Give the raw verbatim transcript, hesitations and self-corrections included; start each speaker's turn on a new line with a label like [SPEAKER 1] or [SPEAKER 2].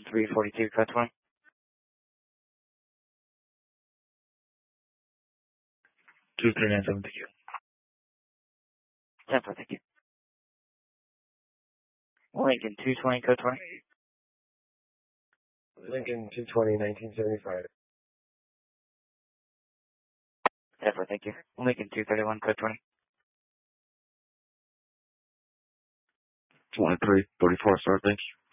[SPEAKER 1] three forty-two, code twenty.
[SPEAKER 2] two three nine seven, thank you.
[SPEAKER 1] ten four, thank you. Lincoln two twenty, code twenty.
[SPEAKER 3] Lincoln two twenty, nineteen seventy-five.
[SPEAKER 1] ten four, thank you. Lincoln two thirty-one, code twenty.
[SPEAKER 2] twenty-three thirty-four, sir, thank you.